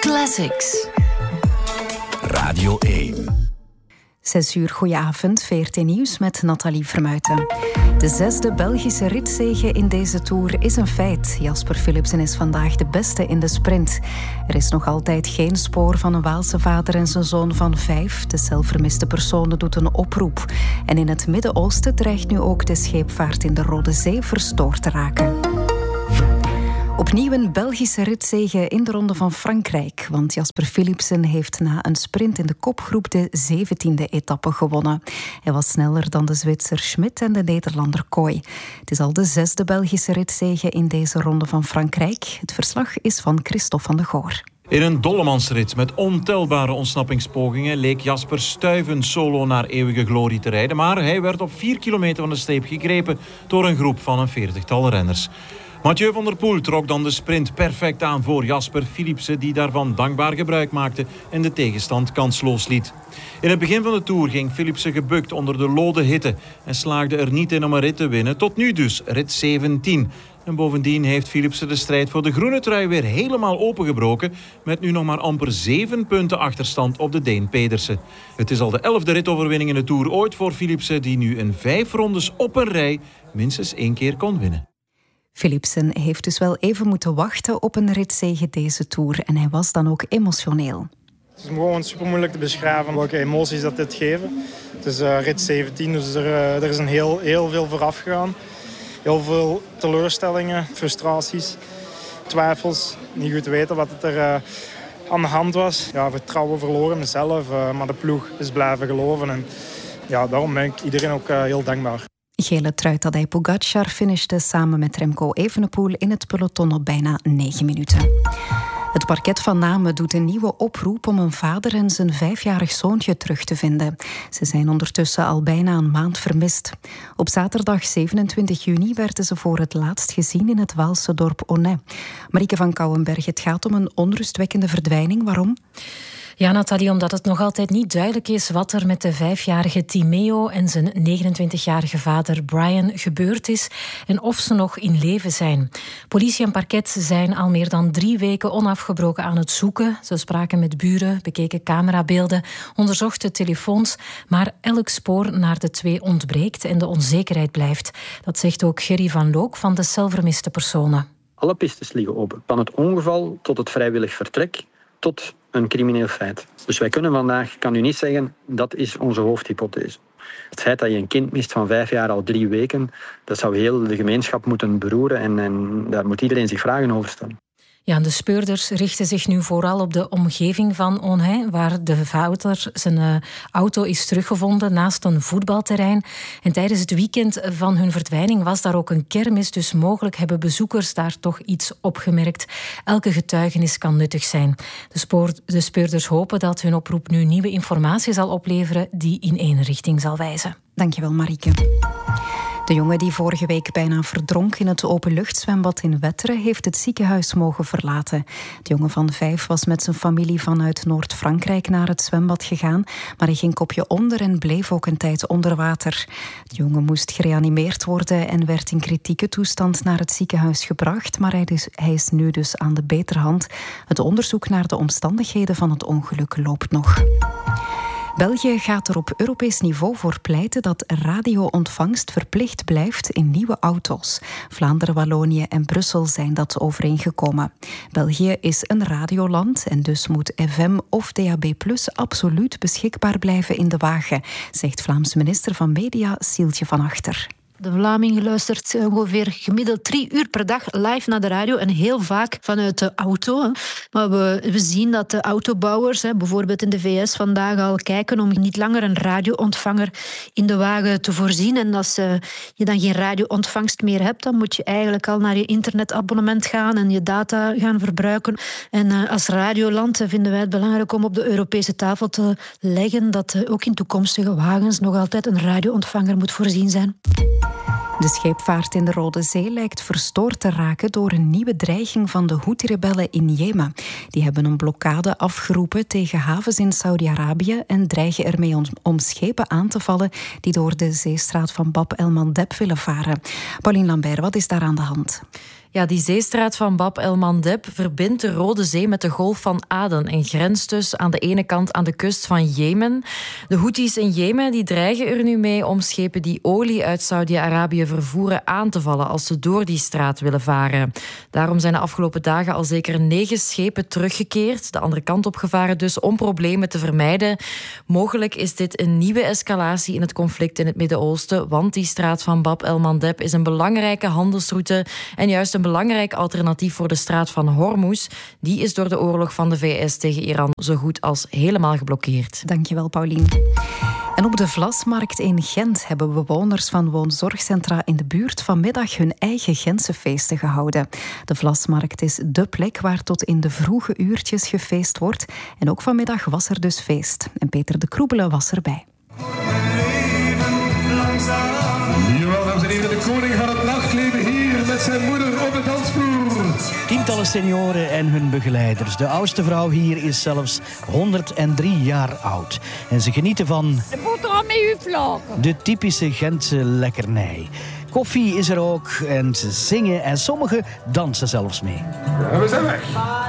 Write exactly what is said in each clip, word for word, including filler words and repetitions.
Classics. Radio één. Zes uur, goedenavond, V R T Nieuws met Nathalie Vermuijten. De zesde Belgische ritzege in deze Tour is een feit. Jasper Philipsen is vandaag de beste in de sprint. Er is nog altijd geen spoor van een Waalse vader en zijn zoon van vijf. De zelfvermiste persoon doet een oproep. En in het Midden-Oosten dreigt nu ook de scheepvaart in de Rode Zee verstoord te raken. Opnieuw een Belgische ritzege in de Ronde van Frankrijk. Want Jasper Philipsen heeft na een sprint in de kopgroep de zeventiende etappe gewonnen. Hij was sneller dan de Zwitser Schmidt en de Nederlander Kooi. Het is al de zesde Belgische ritzege in deze Ronde van Frankrijk. Het verslag is van Christophe van de Goor. In een dollemansrit met ontelbare ontsnappingspogingen leek Jasper stuivend solo naar eeuwige glorie te rijden. Maar hij werd op vier kilometer van de streep gegrepen door een groep van een veertigtal renners. Mathieu van der Poel trok dan de sprint perfect aan voor Jasper Philipsen, die daarvan dankbaar gebruik maakte en de tegenstand kansloos liet. In het begin van de Tour ging Philipsen gebukt onder de lode hitte en slaagde er niet in om een rit te winnen. Tot nu dus, rit zeventien. En bovendien heeft Philipsen de strijd voor de groene trui weer helemaal opengebroken, met nu nog maar amper zeven punten achterstand op de Deen Pedersen. Het is al de elfde ritoverwinning in de Tour ooit voor Philipsen, die nu in vijf rondes op een rij minstens één keer kon winnen. Philipsen heeft dus wel even moeten wachten op een ritzege deze Tour en hij was dan ook emotioneel. Het is gewoon super moeilijk te beschrijven welke emoties dat dit geven. Het is uh, rit zeventien, dus er, uh, er is een heel, heel veel vooraf gegaan. Heel veel teleurstellingen, frustraties, twijfels. Niet goed weten wat het er uh, aan de hand was. Ja, vertrouwen verloren in mezelf, uh, maar de ploeg is blijven geloven. En ja, daarom ben ik iedereen ook uh, heel dankbaar. Gele trui Tadej Pogacar finishte samen met Remco Evenepoel in het peloton op bijna negen minuten. Het parket van Namen doet een nieuwe oproep om een vader en zijn vijfjarig zoontje terug te vinden. Ze zijn ondertussen al bijna een maand vermist. Op zaterdag zevenentwintig juni werden ze voor het laatst gezien in het Waalse dorp Onnay. Marieke van Kouwenberg, het gaat om een onrustwekkende verdwijning. Waarom? Ja, Nathalie, omdat het nog altijd niet duidelijk is wat er met de vijfjarige Timeo en zijn negenentwintigjarige vader Brian gebeurd is en of ze nog in leven zijn. Politie en parket zijn al meer dan drie weken onafgebroken aan het zoeken. Ze spraken met buren, bekeken camerabeelden, onderzochten telefoons, maar elk spoor naar de twee ontbreekt en de onzekerheid blijft. Dat zegt ook Gerry van Look van de zelfvermiste personen. Alle pistes liggen open, van het ongeval tot het vrijwillig vertrek tot een crimineel feit. Dus wij kunnen vandaag, kan u niet zeggen, dat is onze hoofdhypothese. Het feit dat je een kind mist van vijf jaar al drie weken, dat zou heel de gemeenschap moeten beroeren en, en daar moet iedereen zich vragen over stellen. Ja, de speurders richten zich nu vooral op de omgeving van Onnay, waar de vader zijn uh, auto is teruggevonden naast een voetbalterrein. En tijdens het weekend van hun verdwijning was daar ook een kermis, dus mogelijk hebben bezoekers daar toch iets opgemerkt. Elke getuigenis kan nuttig zijn. De, spoor, de speurders hopen dat hun oproep nu nieuwe informatie zal opleveren die in één richting zal wijzen. Dankjewel, Marieke. De jongen die vorige week bijna verdronk in het openluchtzwembad in Wetteren heeft het ziekenhuis mogen verlaten. De jongen van vijf was met zijn familie vanuit Noord-Frankrijk naar het zwembad gegaan, maar hij ging kopje onder en bleef ook een tijd onder water. De jongen moest gereanimeerd worden en werd in kritieke toestand naar het ziekenhuis gebracht, maar hij, dus, hij is nu dus aan de beterhand. Het onderzoek naar de omstandigheden van het ongeluk loopt nog. België gaat er op Europees niveau voor pleiten dat radio-ontvangst verplicht blijft in nieuwe auto's. Vlaanderen, Wallonië en Brussel zijn dat overeengekomen. België is een radioland en dus moet F M of D A B plus absoluut beschikbaar blijven in de wagen, zegt Vlaams minister van Media Sieltje van Achter. De Vlaming luistert ongeveer gemiddeld drie uur per dag live naar de radio en heel vaak vanuit de auto. Maar we, we zien dat de autobouwers, bijvoorbeeld in de V S, vandaag al kijken om niet langer een radioontvanger in de wagen te voorzien. En als je dan geen radioontvangst meer hebt, dan moet je eigenlijk al naar je internetabonnement gaan en je data gaan verbruiken. En als radioland vinden wij het belangrijk om op de Europese tafel te leggen dat ook in toekomstige wagens nog altijd een radioontvanger moet voorzien zijn. De scheepvaart in de Rode Zee lijkt verstoord te raken door een nieuwe dreiging van de Houthi-rebellen in Jemen. Die hebben een blokkade afgeroepen tegen havens in Saudi-Arabië en dreigen ermee om, om schepen aan te vallen die door de zeestraat van Bab el-Mandeb willen varen. Pauline Lambert, wat is daar aan de hand? Ja, die zeestraat van Bab el-Mandeb verbindt de Rode Zee met de Golf van Aden en grenst dus aan de ene kant aan de kust van Jemen. De Houthis in Jemen die dreigen er nu mee om schepen die olie uit Saudi-Arabië vervoeren aan te vallen als ze door die straat willen varen. Daarom zijn de afgelopen dagen al zeker negen schepen teruggekeerd, de andere kant opgevaren dus, om problemen te vermijden. Mogelijk is dit een nieuwe escalatie in het conflict in het Midden-Oosten, want die straat van Bab el-Mandeb is een belangrijke handelsroute en juist een belangrijk alternatief voor de straat van Hormuz. Die is door de oorlog van de V S tegen Iran zo goed als helemaal geblokkeerd. Dankjewel, Paulien. En op de Vlasmarkt in Gent hebben bewoners van woonzorgcentra in de buurt vanmiddag hun eigen Gentse feesten gehouden. De Vlasmarkt is dé plek waar tot in de vroege uurtjes gefeest wordt. En ook vanmiddag was er dus feest. En Peter de Kroebele was erbij. Jawel, dames en heren, de koning van het nachtleven hier met zijn moeder op de dansvloer. Tientallen senioren en hun begeleiders. De oudste vrouw hier is zelfs honderddrie jaar oud. En ze genieten van de boterham met uw vlaken. De typische Gentse lekkernij. Koffie is er ook en ze zingen en sommigen dansen zelfs mee. En we zijn weg.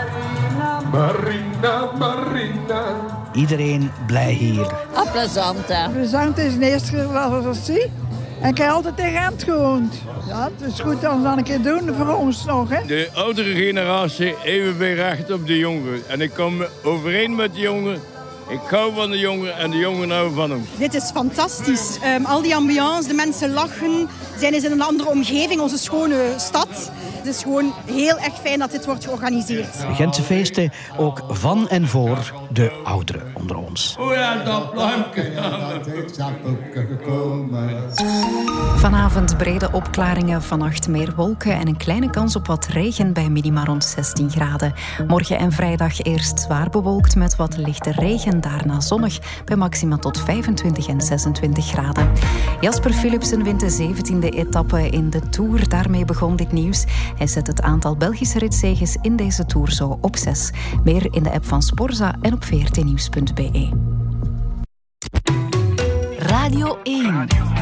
Marina, Marina. Iedereen blij hier. Ah, plezant, hè? Plezant is de eerste keer dat ik dat zie. En ik heb altijd in Gent gewoond. Ja, het is goed dat we dat een keer doen voor ons nog, hè. De oudere generatie even weer recht op de jongeren. En ik kom overeen met de jongeren. Ik hou van de jongeren en de jongeren houden van ons. Dit is fantastisch. Um, al die ambiance, de mensen lachen. We zijn eens in een andere omgeving, onze schone stad. Het is gewoon heel erg fijn dat dit wordt georganiseerd. De Gentse feesten ook van en voor de ouderen onder ons. Oh ja, dat plankje. Vanavond brede opklaringen, vannacht meer wolken en een kleine kans op wat regen bij minima rond zestien graden. Morgen en vrijdag eerst zwaar bewolkt met wat lichte regen, daarna zonnig bij maxima tot vijfentwintig en zesentwintig graden. Jasper Philipsen wint de zeventiende etappe in de Tour. Daarmee begon dit nieuws. Hij zet het aantal Belgische ritzeges in deze Tour zo op zes. Meer in de app van Sporza en op v r t nieuws punt b e. Radio één.